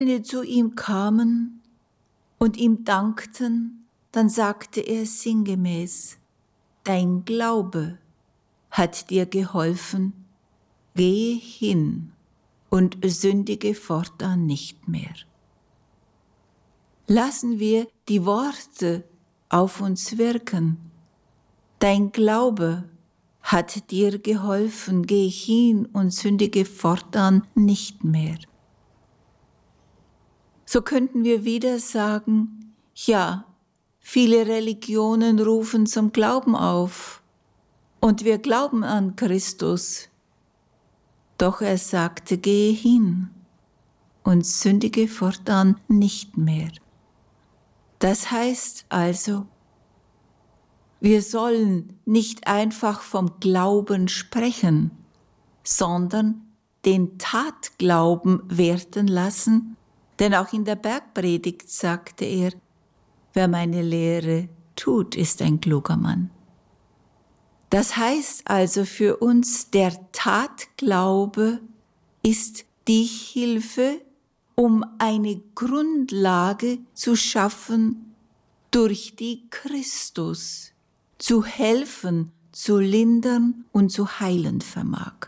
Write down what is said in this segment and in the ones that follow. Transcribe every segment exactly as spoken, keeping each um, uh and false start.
sie zu ihm kamen und ihm dankten, dann sagte er sinngemäß: Dein Glaube hat dir geholfen, gehe hin und sündige fortan nicht mehr. Lassen wir die Worte auf uns wirken. Dein Glaube hat dir geholfen, geh hin und sündige fortan nicht mehr. So könnten wir wieder sagen, ja, viele Religionen rufen zum Glauben auf und wir glauben an Christus. Doch er sagte, gehe hin und sündige fortan nicht mehr. Das heißt also, wir sollen nicht einfach vom Glauben sprechen, sondern den Tatglauben werten lassen, denn auch in der Bergpredigt sagte er, wer meine Lehre tut, ist ein kluger Mann. Das heißt also für uns, der Tatglaube ist die Hilfe, um eine Grundlage zu schaffen, durch die Christus zu helfen, zu lindern und zu heilen vermag.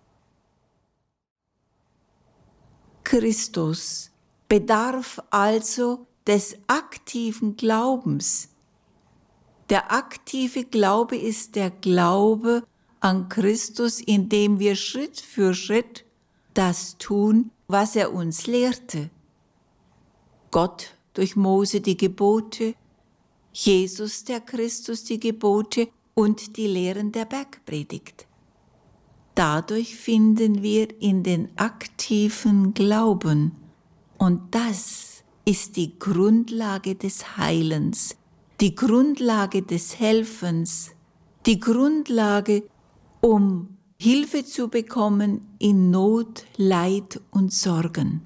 Christus bedarf also des aktiven Glaubens. Der aktive Glaube ist der Glaube an Christus, indem wir Schritt für Schritt das tun, was er uns lehrte. Gott durch Mose die Gebote, Jesus der Christus die Gebote und die Lehren der Bergpredigt. Dadurch finden wir in den aktiven Glauben, und das ist die Grundlage des Heilens, die Grundlage des Helfens, die Grundlage, um Hilfe zu bekommen in Not, Leid und Sorgen.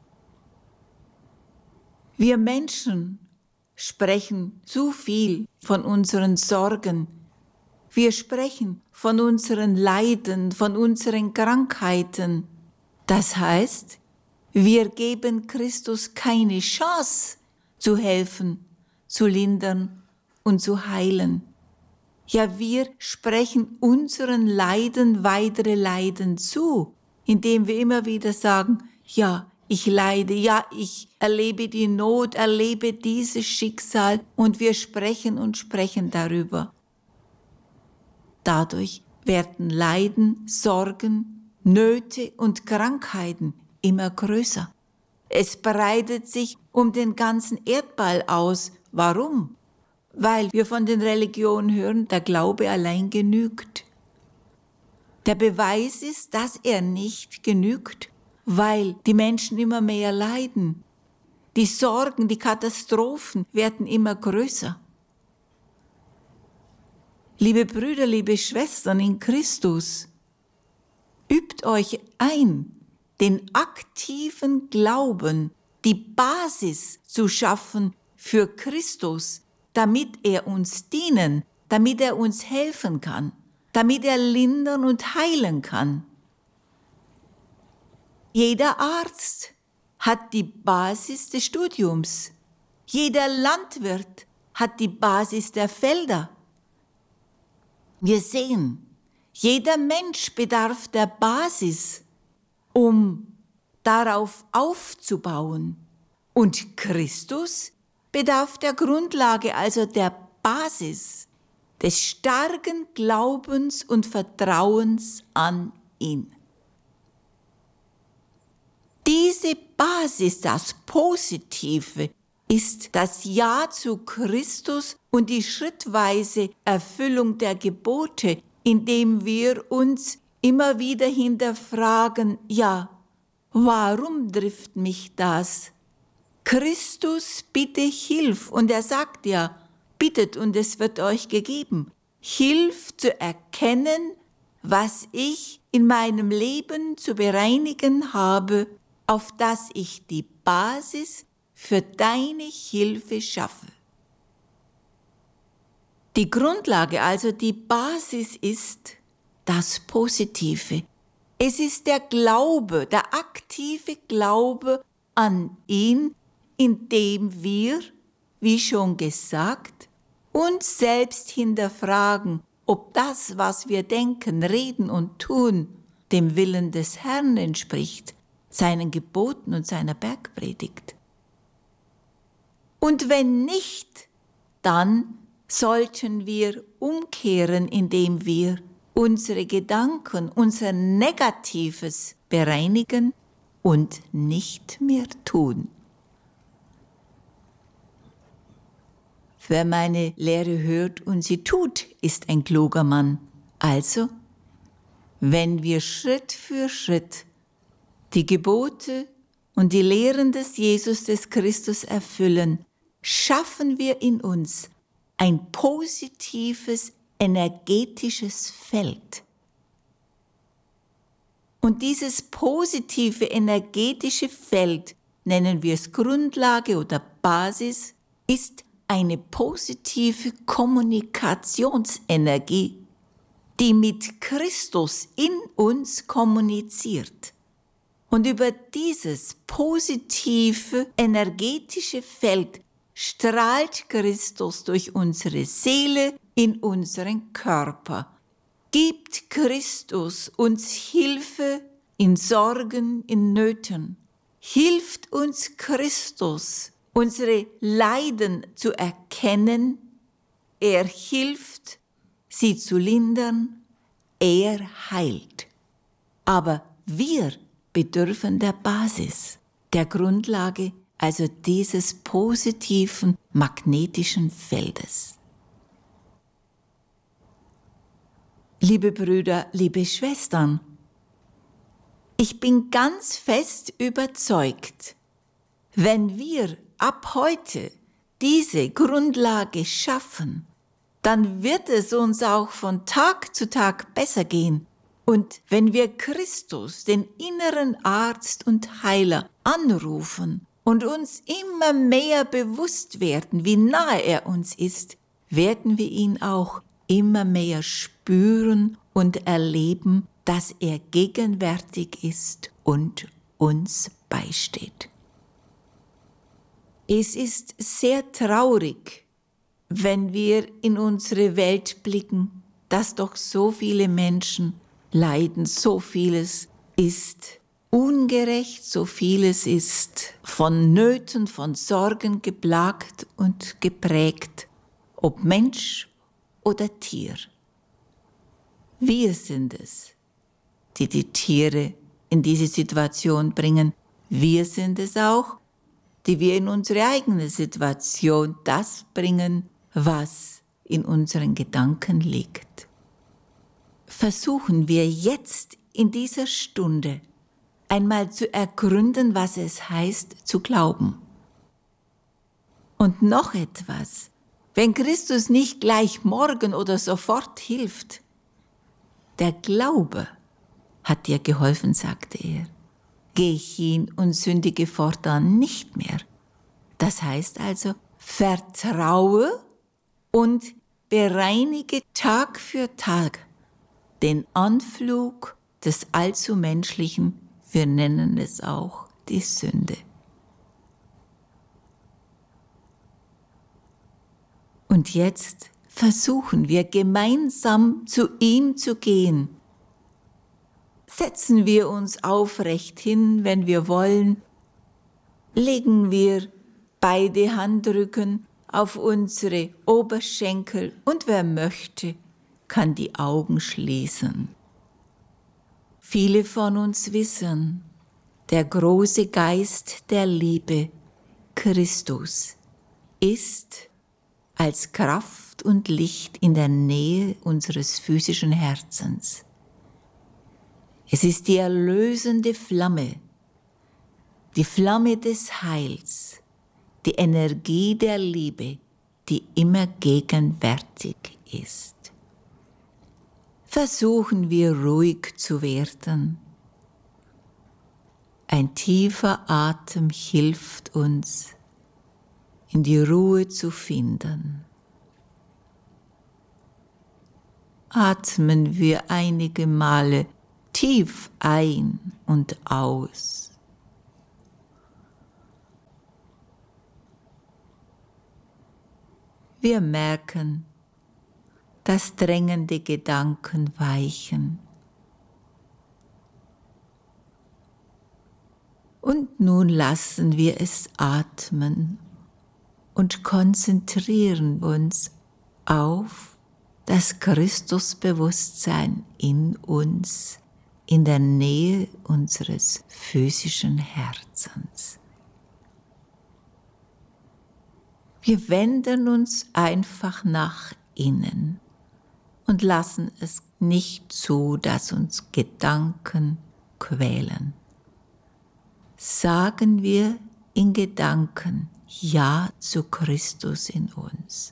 Wir Menschen sprechen zu viel von unseren Sorgen. Wir sprechen von unseren Leiden, von unseren Krankheiten. Das heißt, wir geben Christus keine Chance zu helfen, zu lindern und zu heilen. Ja, wir sprechen unseren Leiden weitere Leiden zu, indem wir immer wieder sagen, ja, ich leide, ja, ich erlebe die Not, erlebe dieses Schicksal und wir sprechen und sprechen darüber. Dadurch werden Leiden, Sorgen, Nöte und Krankheiten immer größer. Es breitet sich um den ganzen Erdball aus. Warum? Weil wir von den Religionen hören, der Glaube allein genügt. Der Beweis ist, dass er nicht genügt, weil die Menschen immer mehr leiden. Die Sorgen, die Katastrophen werden immer größer. Liebe Brüder, liebe Schwestern in Christus, übt euch ein, den aktiven Glauben, die Basis zu schaffen für Christus, damit er uns dienen, damit er uns helfen kann, damit er lindern und heilen kann. Jeder Arzt hat die Basis des Studiums. Jeder Landwirt hat die Basis der Felder. Wir sehen, jeder Mensch bedarf der Basis, um darauf aufzubauen. Und Christus bedarf der Grundlage, also der Basis des starken Glaubens und Vertrauens an ihn. Diese Basis, das Positive, ist das Ja zu Christus und die schrittweise Erfüllung der Gebote, indem wir uns immer wieder hinterfragen, ja, warum trifft mich das? Christus, bitte hilf. Und er sagt ja, bittet und es wird euch gegeben. Hilf zu erkennen, was ich in meinem Leben zu bereinigen habe, auf das ich die Basis für deine Hilfe schaffe. Die Grundlage, also die Basis ist das Positive. Es ist der Glaube, der aktive Glaube an ihn, indem wir, wie schon gesagt, uns selbst hinterfragen, ob das, was wir denken, reden und tun, dem Willen des Herrn entspricht, seinen Geboten und seiner Bergpredigt. Und wenn nicht, dann sollten wir umkehren, indem wir unsere Gedanken, unser Negatives bereinigen und nicht mehr tun. Wer meine Lehre hört und sie tut, ist ein kluger Mann. Also, wenn wir Schritt für Schritt die Gebote und die Lehren des Jesus des Christus erfüllen, schaffen wir in uns ein positives, energetisches Feld. Und dieses positive, energetische Feld, nennen wir es Grundlage oder Basis, ist eine positive Kommunikationsenergie, die mit Christus in uns kommuniziert. Und über dieses positive, energetische Feld strahlt Christus durch unsere Seele in unseren Körper. Gibt Christus uns Hilfe in Sorgen, in Nöten. Hilft uns Christus, unsere Leiden zu erkennen. Er hilft, sie zu lindern. Er heilt. Aber wir bedürfen der Basis, der Grundlage, also dieses positiven magnetischen Feldes. Liebe Brüder, liebe Schwestern, ich bin ganz fest überzeugt, wenn wir ab heute diese Grundlage schaffen, dann wird es uns auch von Tag zu Tag besser gehen. Und wenn wir Christus, den inneren Arzt und Heiler, anrufen und uns immer mehr bewusst werden, wie nahe er uns ist, werden wir ihn auch immer mehr spüren und erleben, dass er gegenwärtig ist und uns beisteht. Es ist sehr traurig, wenn wir in unsere Welt blicken, dass doch so viele Menschen leiden, so vieles ist ungerecht, so vieles ist von Nöten, von Sorgen geplagt und geprägt, ob Mensch oder Tier. Wir sind es, die die Tiere in diese Situation bringen. Wir sind es auch, die wir in unsere eigene Situation das bringen, was in unseren Gedanken liegt. Versuchen wir jetzt in dieser Stunde einmal zu ergründen, was es heißt, zu glauben. Und noch etwas, wenn Christus nicht gleich morgen oder sofort hilft, der Glaube hat dir geholfen, sagte er. Geh hin und sündige fortan nicht mehr. Das heißt also, vertraue und bereinige Tag für Tag den Anflug des allzu Menschlichen, wir nennen es auch die Sünde. Und jetzt versuchen wir gemeinsam zu ihm zu gehen. Setzen wir uns aufrecht hin, wenn wir wollen. Legen wir beide Handrücken auf unsere Oberschenkel und wer möchte, kann die Augen schließen. Viele von uns wissen, der große Geist der Liebe, Christus, ist als Kraft und Licht in der Nähe unseres physischen Herzens. Es ist die erlösende Flamme, die Flamme des Heils, die Energie der Liebe, die immer gegenwärtig ist. Versuchen wir ruhig zu werden. Ein tiefer Atem hilft uns, in die Ruhe zu finden. Atmen wir einige Male tief ein und aus. Wir merken, dass drängende Gedanken weichen. Und nun lassen wir es atmen und konzentrieren uns auf das Christusbewusstsein in uns, in der Nähe unseres physischen Herzens. Wir wenden uns einfach nach innen und lassen es nicht zu, dass uns Gedanken quälen. Sagen wir in Gedanken Ja zu Christus in uns.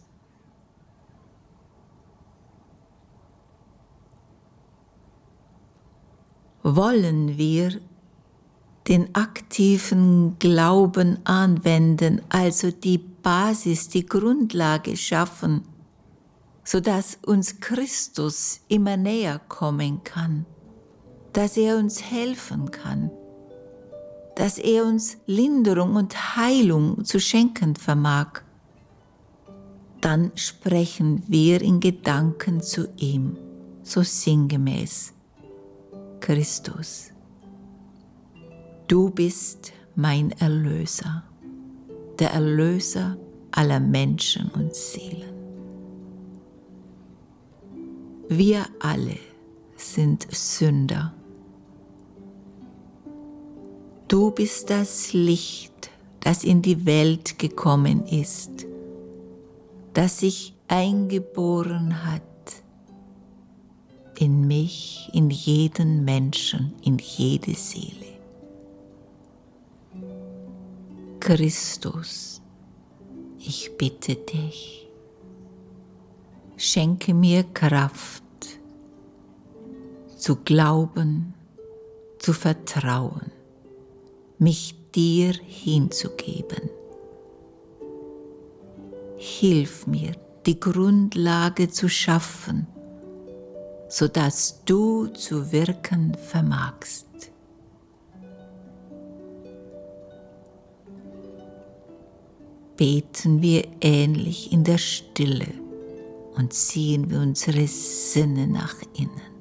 Wollen wir den aktiven Glauben anwenden, also die Basis, die Grundlage schaffen, sodass uns Christus immer näher kommen kann, dass er uns helfen kann, dass er uns Linderung und Heilung zu schenken vermag, dann sprechen wir in Gedanken zu ihm, so sinngemäß: Christus, du bist mein Erlöser, der Erlöser aller Menschen und Seelen. Wir alle sind Sünder. Du bist das Licht, das in die Welt gekommen ist, das sich eingeboren hat in mich, in jeden Menschen, in jede Seele. Christus, ich bitte dich, schenke mir Kraft, zu glauben, zu vertrauen, mich dir hinzugeben. Hilf mir, die Grundlage zu schaffen, sodass du zu wirken vermagst. Beten wir ähnlich in der Stille und ziehen wir unsere Sinne nach innen.